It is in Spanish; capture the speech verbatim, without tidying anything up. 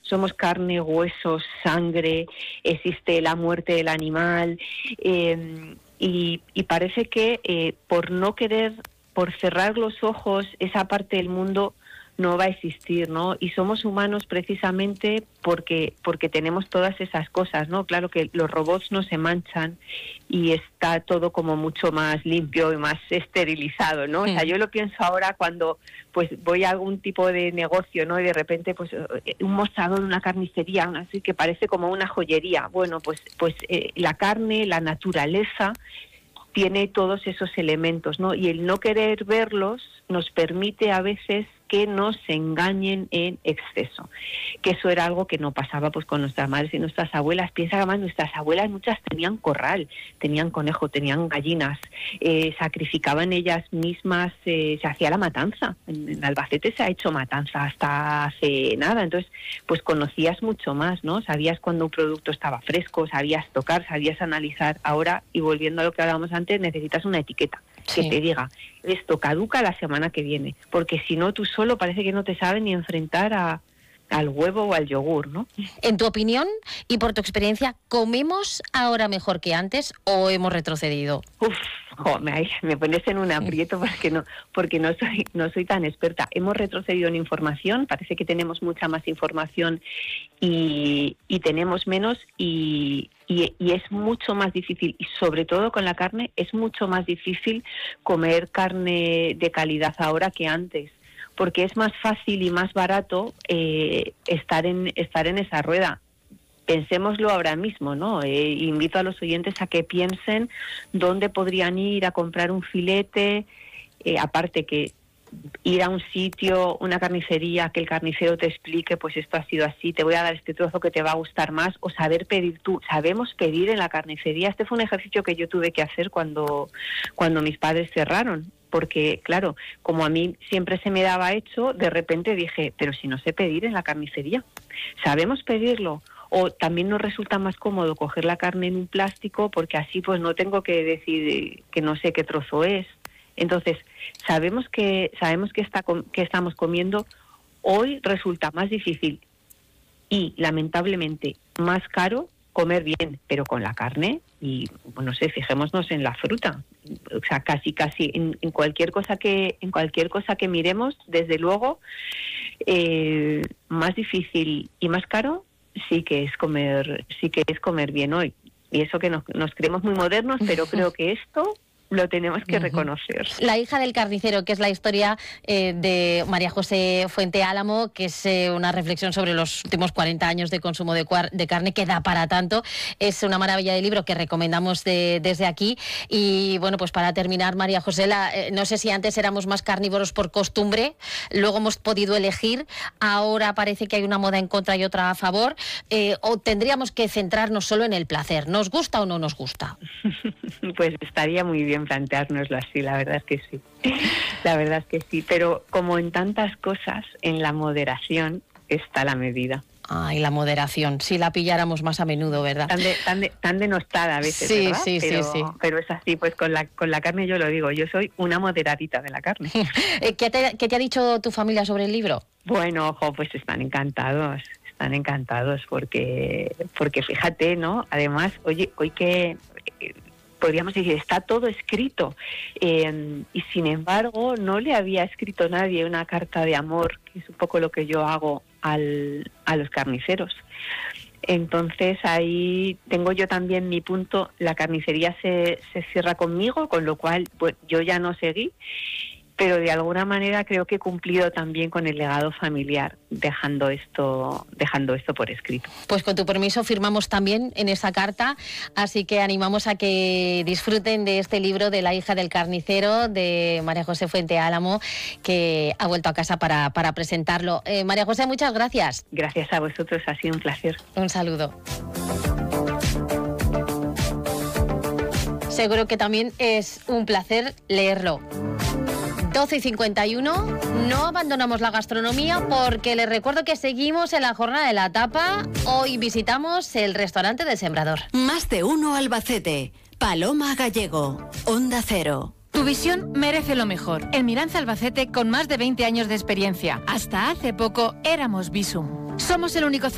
somos carne, huesos, sangre, existe la muerte del animal, eh, y, y parece que eh, por no querer, por cerrar los ojos, esa parte del mundo no va a existir, ¿no? Y somos humanos precisamente porque porque tenemos todas esas cosas, ¿no? Claro que los robots no se manchan y está todo como mucho más limpio y más esterilizado, ¿no? Sí. O sea, yo lo pienso ahora cuando pues voy a algún tipo de negocio, ¿no? Y de repente pues un mostrador, una carnicería, así que parece como una joyería. Bueno, pues pues eh, la carne, la naturaleza tiene todos esos elementos, ¿no? Y el no querer verlos nos permite a veces que nos engañen en exceso, que eso era algo que no pasaba pues con nuestras madres y nuestras abuelas. Piensa que además nuestras abuelas muchas tenían corral, tenían conejo, tenían gallinas, eh, sacrificaban ellas mismas, eh, se hacía la matanza, en, en Albacete se ha hecho matanza hasta hace nada, entonces pues conocías mucho más, ¿no? Sabías cuando un producto estaba fresco, sabías tocar, sabías analizar. Ahora, y volviendo a lo que hablábamos antes, necesitas una etiqueta que sí te diga, esto caduca la semana que viene, porque si no tú solo parece que no te sabes ni enfrentar a, al huevo o al yogur, ¿no? En tu opinión y por tu experiencia, ¿comemos ahora mejor que antes o hemos retrocedido? Uf, jo, me, me pones en un aprieto porque no porque no soy no soy tan experta. Hemos retrocedido en información, parece que tenemos mucha más información y, y tenemos menos y, y, y es mucho más difícil, y sobre todo con la carne, es mucho más difícil comer carne de calidad ahora que antes, porque es más fácil y más barato eh, estar en estar en esa rueda. Pensémoslo ahora mismo, ¿no? Eh, invito a los oyentes a que piensen dónde podrían ir a comprar un filete, eh, aparte que ir a un sitio, una carnicería, que el carnicero te explique, pues esto ha sido así, te voy a dar este trozo que te va a gustar más, o saber pedir tú. Sabemos pedir en la carnicería. Este fue un ejercicio que yo tuve que hacer cuando, cuando mis padres cerraron. Porque, claro, como a mí siempre se me daba hecho, de repente dije, pero si no sé pedir en la carnicería, ¿sabemos pedirlo? O también nos resulta más cómodo coger la carne en un plástico, porque así pues no tengo que decir que no sé qué trozo es. Entonces, sabemos que sabemos que, está, que estamos comiendo. Hoy resulta más difícil y, lamentablemente, más caro comer bien, pero con la carne y, bueno, no sé, fijémonos en la fruta. O sea, casi, casi en, en cualquier cosa que en cualquier cosa que miremos, desde luego, eh, más difícil y más caro sí que es comer, sí que es comer bien hoy. Y eso que nos, nos creemos muy modernos, pero creo que esto lo tenemos que reconocer. La hija del carnicero, que es la historia eh, de María José Fuente Álamo, que es eh, una reflexión sobre los últimos cuarenta años de consumo de, cuar- de carne, que da para tanto. Es una maravilla de libro que recomendamos de, desde aquí. Y bueno, pues para terminar, María José, la, eh, no sé si antes éramos más carnívoros por costumbre, luego hemos podido elegir, ahora parece que hay una moda en contra y otra a favor, eh, o tendríamos que centrarnos solo en el placer. ¿Nos gusta o no nos gusta? Pues estaría muy bien planteárnoslo así, la verdad es que sí, la verdad es que sí, pero como en tantas cosas, en la moderación está la medida. Ay, la moderación, si la pilláramos más a menudo, ¿verdad? Tan, de, tan, de, tan denostada a veces, sí, ¿verdad? Sí, pero, sí, sí. Pero es así, pues con la, con la carne yo lo digo, yo soy una moderadita de la carne. ¿Qué te, ¿Qué te ha dicho tu familia sobre el libro? Bueno, ojo, pues están encantados, están encantados porque, porque fíjate, ¿no? Además, oye, hoy que... podríamos decir, está todo escrito, eh, y sin embargo no le había escrito nadie una carta de amor, que es un poco lo que yo hago al, a los carniceros. Entonces ahí tengo yo también mi punto, la carnicería se, se cierra conmigo, con lo cual pues yo ya no seguí, pero de alguna manera creo que he cumplido también con el legado familiar, dejando esto, dejando esto por escrito. Pues con tu permiso firmamos también en esa carta, así que animamos a que disfruten de este libro de La hija del carnicero, de María José Fuente Álamo, que ha vuelto a casa para, para presentarlo. Eh, María José, muchas gracias. Gracias a vosotros, ha sido un placer. Un saludo. Seguro que también es un placer leerlo. doce y cincuenta y uno, no abandonamos la gastronomía porque les recuerdo que seguimos en la jornada de la tapa. Hoy visitamos el restaurante del Sembrador. Más de uno Albacete. Paloma Gallego, Onda Cero. Tu visión merece lo mejor. En Miranza Albacete, con más de veinte años de experiencia. Hasta hace poco éramos Visum. Somos el único